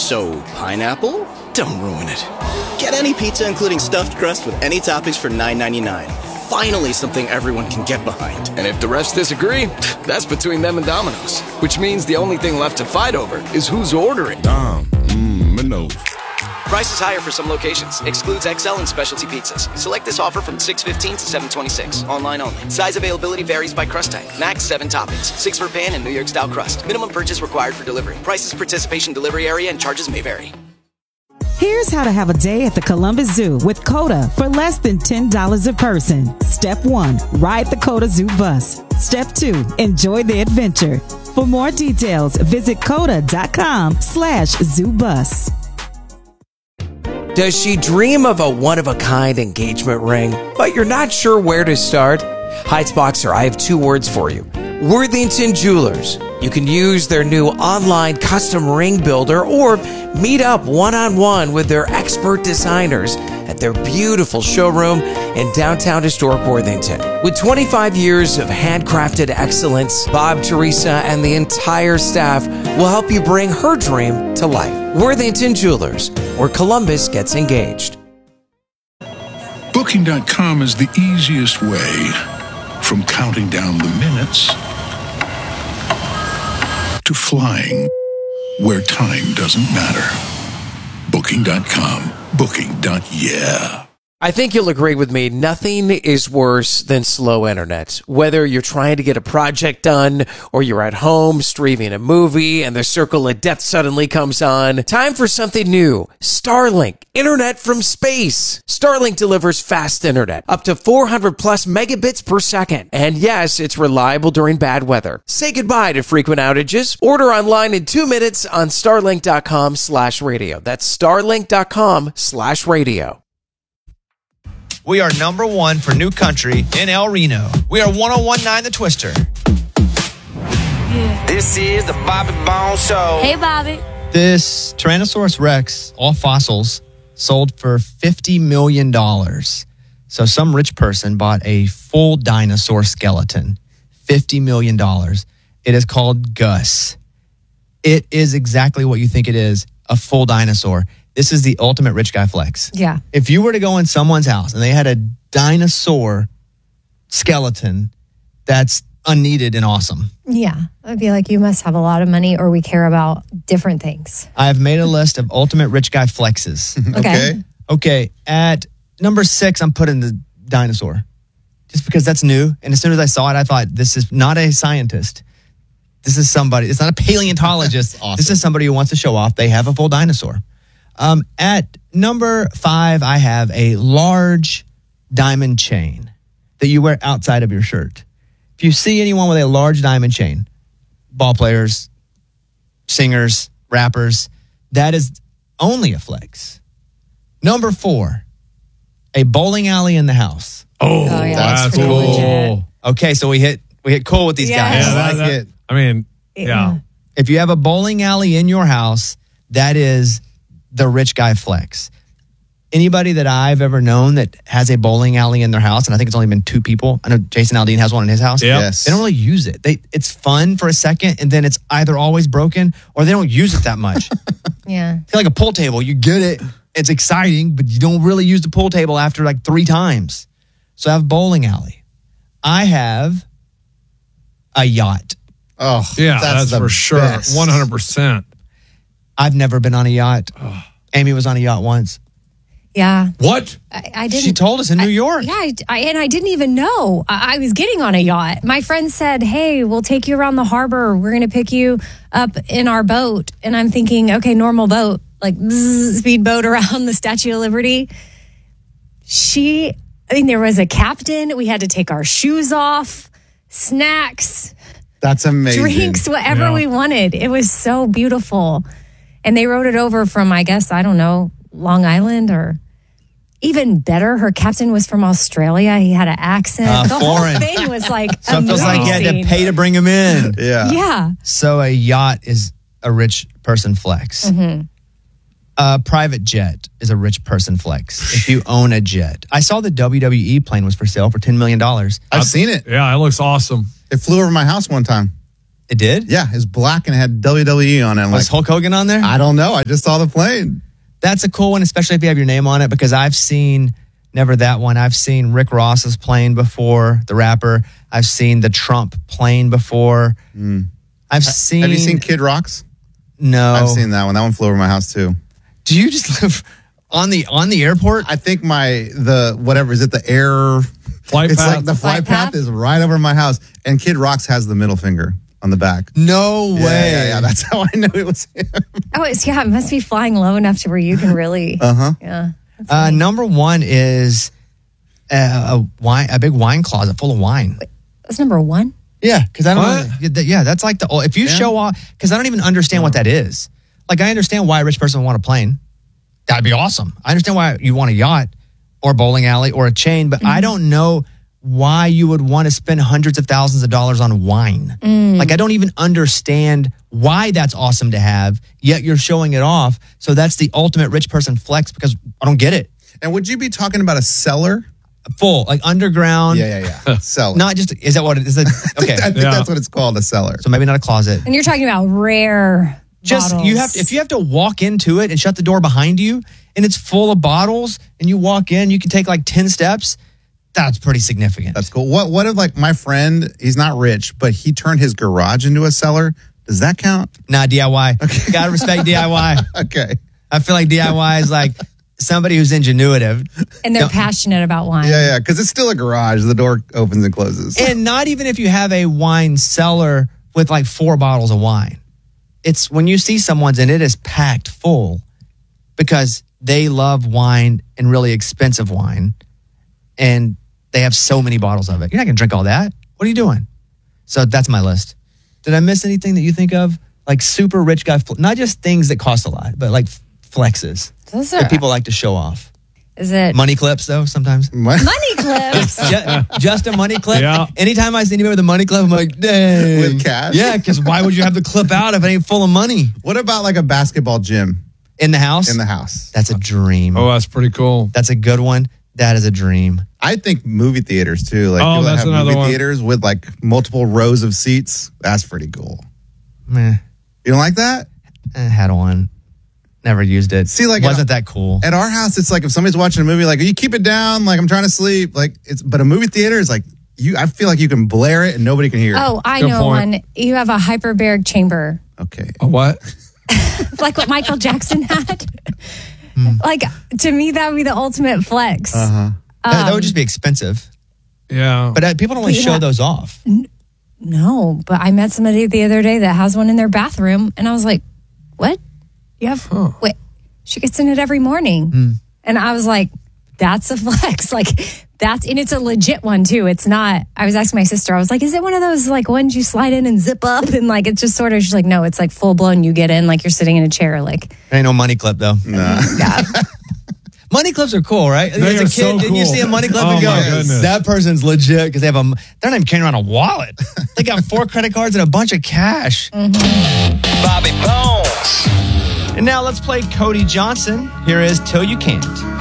So, pineapple? Don't ruin it. Get any pizza including stuffed crust with any toppings for $9.99. Finally something everyone can get behind. And if the refs disagree, that's between them and Domino's. Which means the only thing left to fight over is who's ordering. Domino's. Price is higher for some locations. Excludes XL and specialty pizzas. Select this offer from 6/15 to 7/26. Online only. Size availability varies by crust type. Max 7 toppings. 6 for pan and New York style crust. Minimum purchase required for delivery. Prices, participation, delivery area, and charges may vary. Here's how to have a day at the Columbus Zoo with COTA for less than $10 a person. Step 1, ride the COTA Zoo bus. Step 2, enjoy the adventure. For more details, visit COTA.com/ZooBus. Does she dream of a one-of-a-kind engagement ring, but you're not sure where to start? Heightsboxer, I have 2 words for you. Worthington Jewelers. You can use their new online custom ring builder or meet up one-on-one with their expert designers at their beautiful showroom in downtown historic Worthington. With 25 years of handcrafted excellence, Bob, Teresa, and the entire staff will help you bring her dream to life. Worthington Jewelers, where Columbus gets engaged. Booking.com is the easiest way from counting down the minutes to flying where time doesn't matter. Booking.com. Booking.yeah. I think you'll agree with me, nothing is worse than slow internet. Whether you're trying to get a project done or you're at home streaming a movie and the circle of death suddenly comes on, time for something new. Starlink, internet from space. Starlink delivers fast internet, up to 400 plus megabits per second. And yes, it's reliable during bad weather. Say goodbye to frequent outages. Order online in 2 minutes on starlink.com/radio. That's starlink.com/radio. We are number 1 for new country in El Reno. We are 101.9 The Twister. Yeah. This is the Bobby Bone Show. Hey, Bobby. This Tyrannosaurus Rex, all fossils, sold for $50 million. So some rich person bought a full dinosaur skeleton. $50 million. It is called Gus. It is exactly what you think it is, a full dinosaur. This is the ultimate rich guy flex. Yeah. If you were to go in someone's house and they had a dinosaur skeleton, that's unneeded and awesome. Yeah. I'd be like, you must have a lot of money or we care about different things. I have made a list of ultimate rich guy flexes. Okay. At number 6, I'm putting the dinosaur. Just because that's new. And as soon as I saw it, I thought, this is not a scientist. This is somebody, it's not a paleontologist. Awesome. This is somebody who wants to show off they have a full dinosaur. At number 5, I have a large diamond chain that you wear outside of your shirt. If you see anyone with a large diamond chain, ball players, singers, rappers, that is only a flex. Number 4, a bowling alley in the house. Oh, yeah, that's cool. Legit. Okay, so we hit cool with these guys. Yeah, I like it. I mean, yeah. If you have a bowling alley in your house, that is the rich guy flex. Anybody that I've ever known that has a bowling alley in their house, and I think it's only been 2 people. I know Jason Aldean has one in his house. Yep. Yes. They don't really use it. It's fun for a second, and then it's either always broken or they don't use it that much. Yeah. It's like a pool table. You get it. It's exciting, but you don't really use the pool table after like 3 times. So I have bowling alley. I have a yacht. Oh, yeah, that's for sure. 100%. I've never been on a yacht. Amy was on a yacht once. Yeah. What? I didn't. She told us in New York. Yeah, I didn't even know. I was getting on a yacht. My friend said, hey, we'll take you around the harbor. We're going to pick you up in our boat. And I'm thinking, okay, normal boat, like speedboat around the Statue of Liberty. There was a captain. We had to take our shoes off, snacks. That's amazing. Drinks, whatever we wanted. It was so beautiful. And they rode it over from, I guess, I don't know, Long Island or even better. Her captain was from Australia. He had an accent. The foreign. whole thing was like So it feels like you had to pay to bring him in. Yeah. So a yacht is a rich person flex. Mm-hmm. A private jet is a rich person flex. If you own a jet. I saw the WWE plane was for sale for $10 million. I've seen it. Yeah, it looks awesome. It flew over my house one time. It did? Yeah, it's black and it had WWE on it. Was Hulk Hogan on there? I don't know. I just saw the plane. That's a cool one, especially if you have your name on it, because I've seen, never that one, I've seen Rick Ross's plane before, the rapper. I've seen the Trump plane before. Have you seen Kid Rock's? No. I've seen that one. That one flew over my house too. Do you just live on the airport? I think the air flight it's path. like the flight path is right over my house, and Kid Rock's has the middle finger on the back. No way. Yeah, that's how I know it was him. Oh, it must be flying low enough to where you can really. Yeah. Number one is a big wine closet full of wine. Wait, that's number one? Yeah, because I don't know. Yeah, that's like if you show off, because I don't even understand what that is. Like, I understand why a rich person would want a plane. That'd be awesome. I understand why you want a yacht or a bowling alley or a chain, but I don't know why you would want to spend hundreds of thousands of dollars on wine. Like, I don't even understand why that's awesome to have, yet you're showing it off. So that's the ultimate rich person flex, because I don't get it. And would you be talking about a cellar? Full, like underground. Yeah. Cellar. Not just, is that what it is? Okay. I think that's what it's called, a cellar. So maybe not a closet. And you're talking about rare bottles. If you have to walk into it and shut the door behind you and it's full of bottles and you walk in, you can take like 10 steps. That's pretty significant. That's cool. What if, like, my friend, he's not rich, but he turned his garage into a cellar? Does that count? Nah, DIY. Okay. Gotta respect DIY. Okay. I feel like DIY is like somebody who's ingenuitive. And they're passionate about wine. Yeah, because it's still a garage. The door opens and closes. And not even if you have a wine cellar with like 4 bottles of wine. It's when you see someone's and it is packed full because they love wine and really expensive wine. And they have so many bottles of it. You're not going to drink all that. What are you doing? So that's my list. Did I miss anything that you think of? Like super rich guy, not just things that cost a lot, but like flexes that people like to show off. Is it money clips though? Sometimes money clips. just a money clip. Yeah. Anytime I see anybody with a money clip, I'm like, dang. With cash? Yeah, because why would you have the clip out if it ain't full of money? What about like a basketball gym? In the house? In the house. That's a dream. Oh, that's pretty cool. That's a good one. That is a dream. I think movie theaters too. Like people that that's have another movie one. theaters with like multiple rows of seats. That's pretty cool. Meh. You don't like that? I had one. Never used it. See, like wasn't that cool. At our house, it's like if somebody's watching a movie, like you keep it down, like I'm trying to sleep. Like but a movie theater is like I feel like you can blare it and nobody can hear it. Oh, I Good know point. one. You have a hyperbaric chamber. Okay. A what? Like what Michael Jackson had. Like, to me, that would be the ultimate flex. That would just be expensive. Yeah. But people don't always show those off. No, but I met somebody the other day that has one in their bathroom, and I was like, what? You have, wait, she gets in it every morning. And I was like, that's a flex. Like, and it's a legit one too. It's not, I was asking my sister, I was like, is it one of those like ones you slide in and zip up? And like, it's just sort of, she's like, no, it's like full blown. You get in, like you're sitting in a chair. Like, Ain't no money clip though. Nah. yeah. Money clips are cool, right? They As a are kid, so didn't you cool. see a money clip Oh, and go, my goodness. that person's legit because they're not even carrying around a wallet. They got 4 credit cards and a bunch of cash. Bobby Bones. And now let's play Cody Johnson. Here is Till You Can't.